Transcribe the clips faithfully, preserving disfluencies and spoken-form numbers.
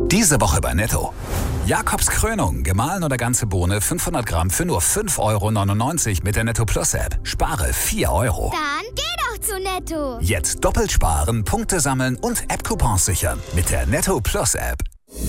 Diese Woche bei Netto. Jakobs Krönung, gemahlen oder ganze Bohne, fünfhundert Gramm für nur fünf Euro neunundneunzig mit der Netto Plus App. Spare vier Euro. Dann geh doch zu Netto. Jetzt doppelt sparen, Punkte sammeln und App-Coupons sichern mit der Netto Plus App.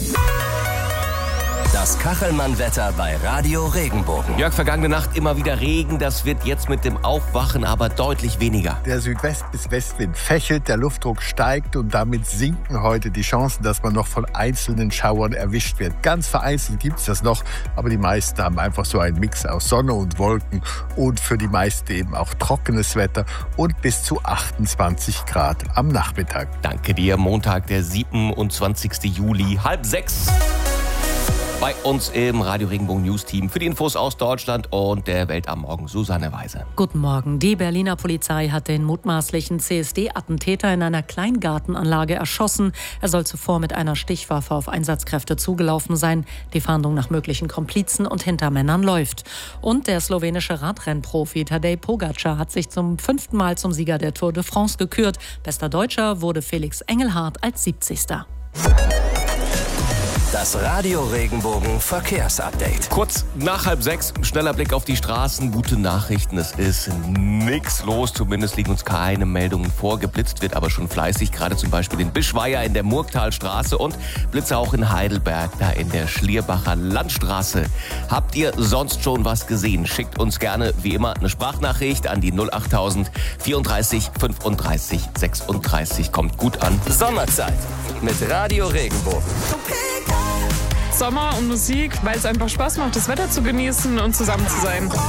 Das Kachelmann-Wetter bei Radio Regenbogen. Jörg, vergangene Nacht immer wieder Regen. Das wird jetzt mit dem Aufwachen aber deutlich weniger. Der Südwest- bis Westwind fächelt, der Luftdruck steigt und damit sinken heute die Chancen, dass man noch von einzelnen Schauern erwischt wird. Ganz vereinzelt gibt es das noch, aber die meisten haben einfach so einen Mix aus Sonne und Wolken und für die meisten eben auch trockenes Wetter und bis zu achtundzwanzig Grad am Nachmittag. Danke dir. Montag, der siebenundzwanzigsten Juli, halb sechs. Bei uns im Radio Regenbogen News Team für die Infos aus Deutschland und der Welt am Morgen Susanne Weise. Guten Morgen. Die Berliner Polizei hat den mutmaßlichen C S D-Attentäter in einer Kleingartenanlage erschossen. Er soll zuvor mit einer Stichwaffe auf Einsatzkräfte zugelaufen sein. Die Fahndung nach möglichen Komplizen und Hintermännern läuft. Und der slowenische Radrennprofi Tadej Pogačar hat sich zum fünften Mal zum Sieger der Tour de France gekürt. Bester Deutscher wurde Felix Engelhardt als siebzigster Das Radio Regenbogen Verkehrsupdate. Kurz nach halb sechs, schneller Blick auf die Straßen. Gute Nachrichten, es ist nichts los. Zumindest liegen uns keine Meldungen vor. Geblitzt wird aber schon fleißig, gerade zum Beispiel in Bischweier in der Murgtalstraße und Blitze auch in Heidelberg, da in der Schlierbacher Landstraße. Habt ihr sonst schon was gesehen? Schickt uns gerne, wie immer, eine Sprachnachricht an die null achttausend vierunddreißig fünfunddreißig sechsunddreißig. Kommt gut an. Sommerzeit mit Radio Regenbogen. Sommer und Musik, weil es einfach Spaß macht, das Wetter zu genießen und zusammen zu sein. Mit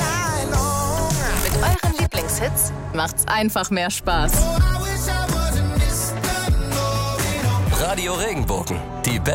euren Lieblingshits macht's einfach mehr Spaß. Radio Regenbogen, die Best